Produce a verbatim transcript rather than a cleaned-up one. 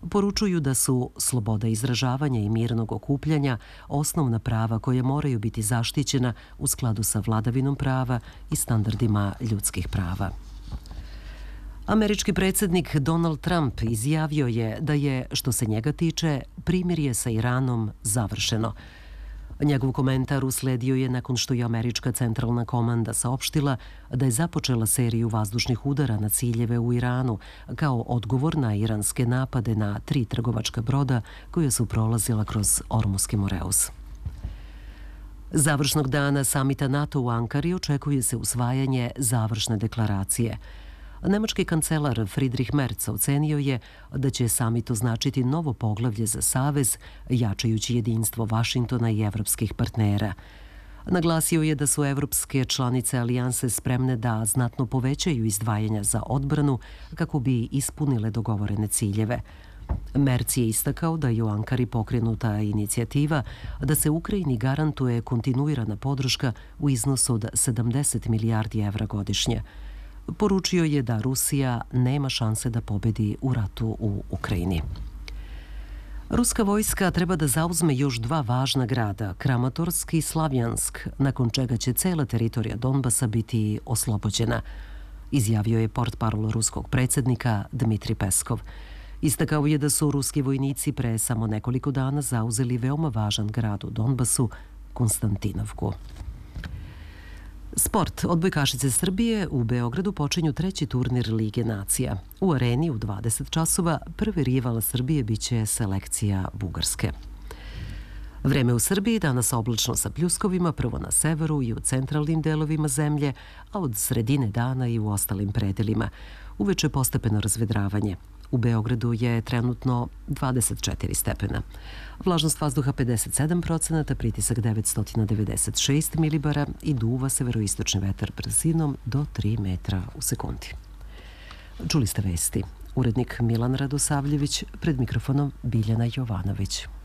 poručuju da su sloboda izražavanja i mirnog okupljanja osnovna prava koje moraju biti zaštićena u skladu sa vladavinom prava i standardima ljudskih prava. Američki predsjednik Donald Trump izjavio je da je, što se njega tiče, primirje sa Iranom završeno. Njegov komentar usledio je nakon što je američka centralna komanda saopštila da je započela seriju vazdušnih udara na ciljeve u Iranu kao odgovor na iranske napade na tri trgovačka broda koja su prolazila kroz Ormuski Moreus. Završnog dana samita NATO u Ankari očekuje se usvajanje završne deklaracije. Nemački kancelar Friedrich Merz ocenio je da će samit označiti novo poglavlje za savez, jačajući jedinstvo Vašingtona i evropskih partnera. Naglasio je da su evropske članice alijanse spremne da znatno povećaju izdvajanja za odbranu kako bi ispunile dogovorene ciljeve. Merz je istakao da je u Ankari pokrenuta inicijativa da se Ukrajini garantuje kontinuirana podrška u iznosu od sedamdeset milijardi evra godišnje. Poručio je da Rusija nema šanse da pobedi u ratu u Ukrajini. Ruska vojska treba da zauzme još dva važna grada, Kramatorsk i Slavjansk, nakon čega će cela teritorija Donbasa biti oslobođena, izjavio je portparol ruskog predsjednika Dmitrij Peskov. Istakao je da su ruski vojnici pre samo nekoliko dana zauzeli veoma važan grad u Donbasu, Konstantinovku. Sport. Odbojkašice Srbije u Beogradu počinju treći turnir Lige nacija. U areni u dvadeset časova prvi rival Srbije biće selekcija Bugarske. Vreme u Srbiji danas oblačno sa pljuskovima, prvo na severu i u centralnim delovima zemlje, a od sredine dana i u ostalim predelima. Uveče postepeno razvedravanje. U Beogradu je trenutno dvadeset četiri stepena. Vlažnost vazduha pedeset sedam procenata, pritisak devetsto devedeset šest milibara i duva severoistočni vetar brzinom do tri metra u sekundi. Čuli ste vesti. Urednik Milan Radosavljević, pred mikrofonom Biljana Jovanović.